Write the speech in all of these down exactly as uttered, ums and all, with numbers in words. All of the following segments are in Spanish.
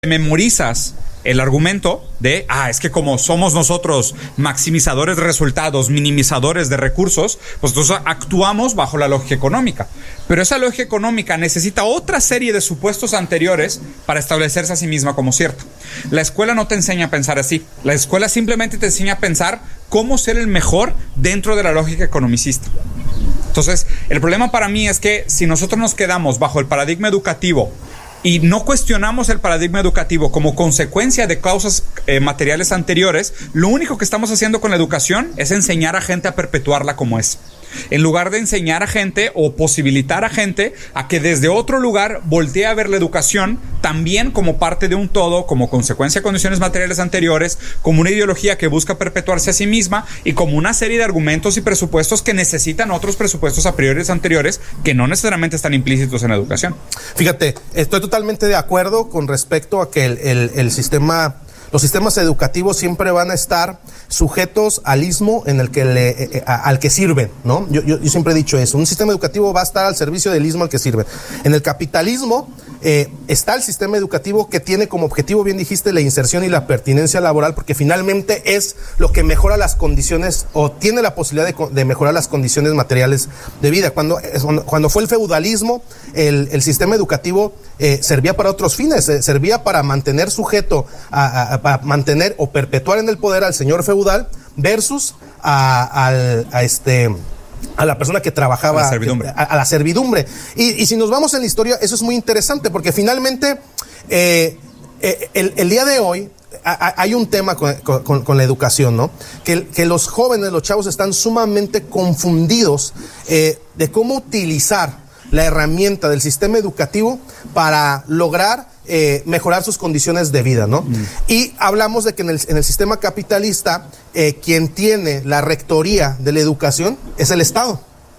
memorizas el argumento de, ah, es que como somos nosotros maximizadores de resultados, minimizadores de recursos, pues entonces actuamos bajo la lógica económica. Pero esa lógica económica necesita otra serie de supuestos anteriores para establecerse a sí misma como cierta. La escuela no te enseña a pensar así. La escuela simplemente te enseña a pensar cómo ser el mejor dentro de la lógica economicista. Entonces, el problema para mí es que si nosotros nos quedamos bajo el paradigma educativo y no cuestionamos el paradigma educativo como consecuencia de causas eh, materiales anteriores, lo único que estamos haciendo con la educación es enseñar a gente a perpetuarla como es. En lugar de enseñar a gente o posibilitar a gente a que desde otro lugar voltee a ver la educación también como parte de un todo, como consecuencia de condiciones materiales anteriores, como una ideología que busca perpetuarse a sí misma y como una serie de argumentos y presupuestos que necesitan otros presupuestos a priori anteriores que no necesariamente están implícitos en la educación. Fíjate, estoy totalmente de acuerdo con respecto a que el, el, el sistema... Los sistemas educativos siempre van a estar sujetos al ismo en el que le, eh, a, al que sirven, ¿no? Yo, yo, yo siempre he dicho eso. Un sistema educativo va a estar al servicio del ismo al que sirve. En el capitalismo eh, está el sistema educativo que tiene como objetivo, bien dijiste, la inserción y la pertinencia laboral, porque finalmente es lo que mejora las condiciones o tiene la posibilidad de, de mejorar las condiciones materiales de vida. Cuando, cuando fue el feudalismo, el, el sistema educativo eh, servía para otros fines, eh, servía para mantener sujeto a, a para mantener o perpetuar en el poder al señor feudal versus a, a, a este a la persona que trabajaba a la servidumbre, a, a la servidumbre. Y, y si nos vamos en la historia, eso es muy interesante porque finalmente eh, eh, el, el día de hoy a, hay un tema con, con, con la educación, ¿no? Que, que los jóvenes, los chavos están sumamente confundidos eh, de cómo utilizar la herramienta del sistema educativo para lograr Eh, mejorar sus condiciones de vida, ¿no? Mm. Y hablamos de que en el, en el sistema capitalista eh, quien tiene la rectoría de la educación es el Estado.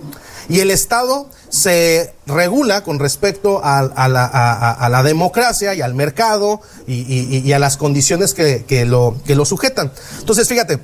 Y el Estado se regula con respecto a, a, la, a, a la democracia y al mercado y, y, y a las condiciones que, que, lo, que lo sujetan. Entonces, fíjate,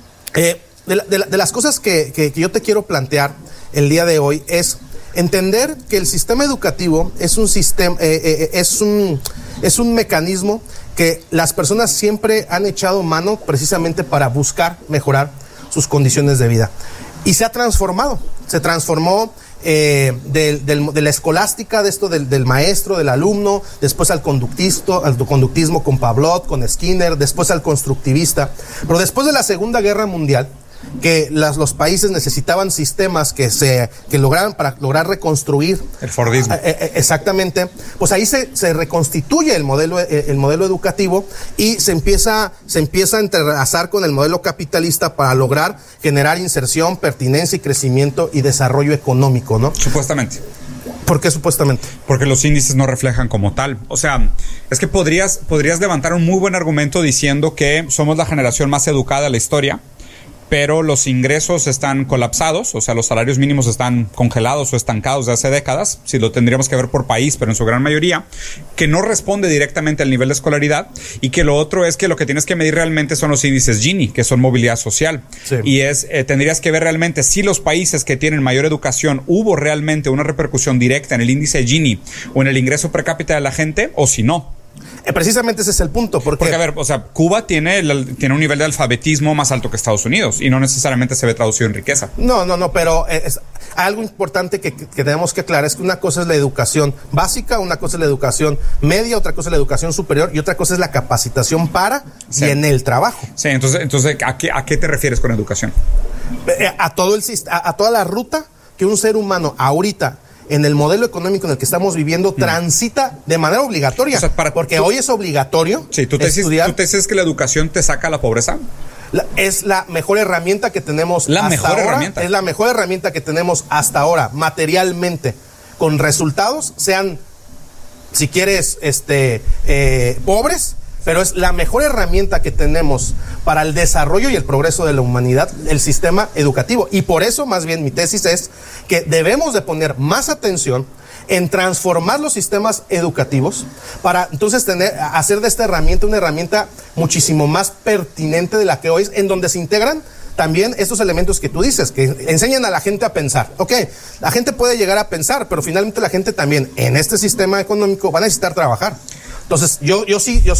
eh, de, la, de, la, de las cosas que, que, que yo te quiero plantear el día de hoy es entender que el sistema educativo es un sistema, eh, eh, es un, es un mecanismo que las personas siempre han echado mano precisamente para buscar mejorar sus condiciones de vida. Y se ha transformado, se transformó eh, de, de, de la escolástica, de esto del, del maestro, del alumno, después al conductismo, al conductismo con Pavlov, con Skinner, después al constructivista. Pero después de la Segunda Guerra Mundial, que las, los países necesitaban sistemas que se que lograran para lograr reconstruir el Fordismo. Eh, eh, exactamente, pues ahí se, se reconstituye el modelo eh, el modelo educativo y se empieza se empieza a entrelazar con el modelo capitalista para lograr generar inserción, pertinencia y crecimiento y desarrollo económico, ¿no? Supuestamente. ¿Por qué supuestamente? Porque los índices no reflejan como tal. O sea, es que podrías podrías levantar un muy buen argumento diciendo que somos la generación más educada de la historia, pero los ingresos están colapsados, o sea, los salarios mínimos están congelados o estancados de hace décadas, si lo tendríamos que ver por país, pero en su gran mayoría, que no responde directamente al nivel de escolaridad, y que lo otro es que lo que tienes que medir realmente son los índices Gini, que son movilidad social, sí. y es eh, tendrías que ver realmente si los países que tienen mayor educación hubo realmente una repercusión directa en el índice Gini o en el ingreso per cápita de la gente, o si no. Eh, precisamente ese es el punto. Porque, porque a ver, o sea, Cuba tiene, el, tiene un nivel de alfabetismo más alto que Estados Unidos y no necesariamente se ve traducido en riqueza. No, no, no, pero es, algo importante que, que tenemos que aclarar es que una cosa es la educación básica, una cosa es la educación media, otra cosa es la educación superior y otra cosa es la capacitación para sí. y en el trabajo. Sí, entonces, entonces ¿a qué, a qué te refieres con educación? A, todo el, a, a toda la ruta que un ser humano ahorita en el modelo económico en el que estamos viviendo, transita de manera obligatoria. O sea, para, porque tú, hoy es obligatorio sí, ¿tú te estudiar. ¿Tú te dices que la educación te saca a la pobreza? La, es la mejor herramienta que tenemos la hasta mejor ahora. Herramienta. Es la mejor herramienta que tenemos hasta ahora, materialmente, con resultados, sean, si quieres, este, eh, pobres, pero es la mejor herramienta que tenemos para el desarrollo y el progreso de la humanidad, el sistema educativo. Y por eso, más bien, mi tesis es que debemos de poner más atención en transformar los sistemas educativos para entonces tener, hacer de esta herramienta una herramienta muchísimo más pertinente de la que hoy es, en donde se integran también estos elementos que tú dices, que enseñan a la gente a pensar. Ok, la gente puede llegar a pensar, pero finalmente la gente también en este sistema económico va a necesitar trabajar. Entonces, yo, yo sí, yo